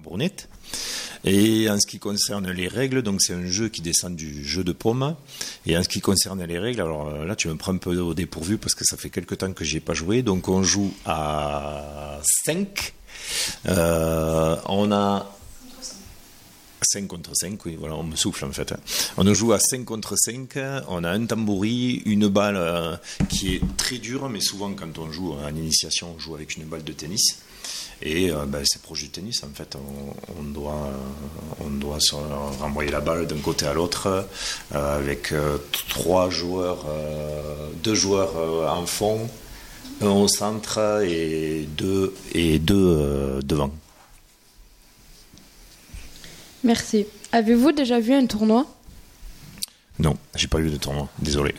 Bournette. Et en ce qui concerne les règles, donc c'est un jeu qui descend du jeu de paume. Et en ce qui concerne les règles, alors là tu me prends un peu au dépourvu parce que ça fait quelque temps que j'y ai pas joué. Donc on joue à 5. On a 5 contre 5, oui, voilà, on me souffle en fait. On joue à 5 contre 5, on a un tambouri, une balle qui est très dure, mais souvent quand on joue en initiation, on joue avec une balle de tennis. Et c'est proche du tennis en fait, on doit renvoyer la balle d'un côté à l'autre avec 3 joueurs, 2 joueurs en fond, un au centre et deux devant. Merci. Avez-vous déjà vu un tournoi ? Non, j'ai pas vu de tournoi, désolé.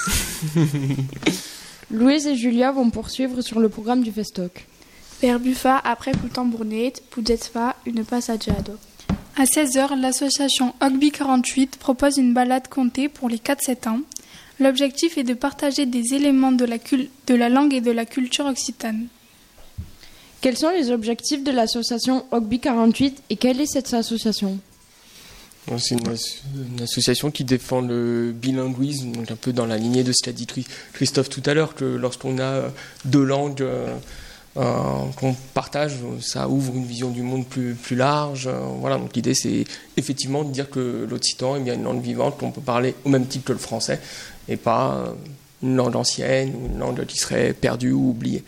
Louise et Julia vont poursuivre sur le programme du Festoc. Vers Buffa, après Coutan-Bournet, Poudzetsfa, une passaggiado. À 16h, l'association Ogby 48 propose une balade comptée pour les 4-7 ans. L'objectif est de partager des éléments de la langue et de la culture occitane. Quels sont les objectifs de l'association Ogby 48 et quelle est cette association ? C'est une association qui défend le bilinguisme, donc un peu dans la lignée de ce qu'a dit Christophe tout à l'heure, que lorsqu'on a 2 langues qu'on partage, ça ouvre une vision du monde plus large. Voilà, donc l'idée c'est effectivement de dire que l'occitan est bien une langue vivante qu'on peut parler au même titre que le français et pas une langue ancienne ou une langue qui serait perdue ou oubliée.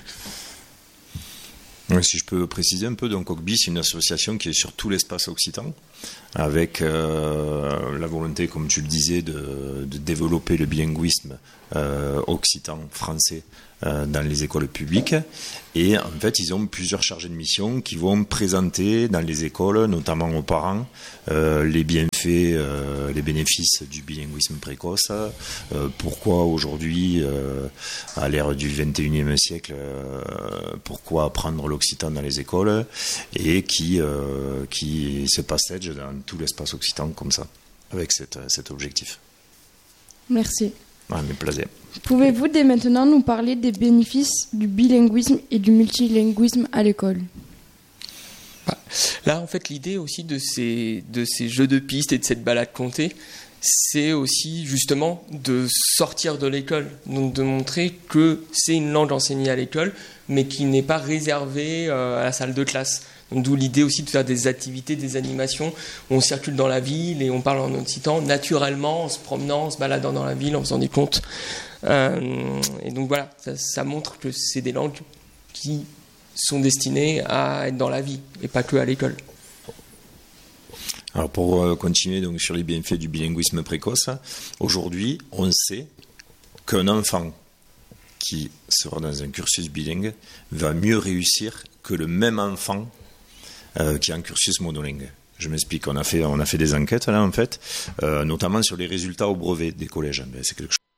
Si je peux préciser un peu, donc Ogby, c'est une association qui est sur tout l'espace occitan, avec la volonté, comme tu le disais, de développer le bilinguisme occitan-français dans les écoles publiques. Et en fait, ils ont plusieurs chargés de mission qui vont présenter dans les écoles, notamment aux parents, les bienfaits, les bénéfices du bilinguisme précoce. Pourquoi aujourd'hui, à l'ère du 21e siècle, pourquoi apprendre l'occitan dans les écoles, et qui se passage dans tout l'espace occitan comme ça, avec cet objectif. Merci. Mes plaisirs. Pouvez-vous dès maintenant nous parler des bénéfices du bilinguisme et du multilinguisme à l'école ? Là, en fait, l'idée aussi de ces jeux de pistes et de cette balade comptée, c'est aussi justement de sortir de l'école, donc de montrer que c'est une langue enseignée à l'école, mais qui n'est pas réservée à la salle de classe. Donc, d'où l'idée aussi de faire des activités, des animations, où on circule dans la ville et on parle en occitan naturellement, en se promenant, en se baladant dans la ville, en faisant des contes. Et donc voilà, ça montre que c'est des langues qui sont destinées à être dans la vie et pas que à l'école. Alors pour continuer donc sur les bienfaits du bilinguisme précoce, aujourd'hui on sait qu'un enfant qui sera dans un cursus bilingue va mieux réussir que le même enfant qui a un cursus monolingue. Je m'explique, on a fait des enquêtes là en fait, notamment sur les résultats au brevet des collèges. C'est quelque chose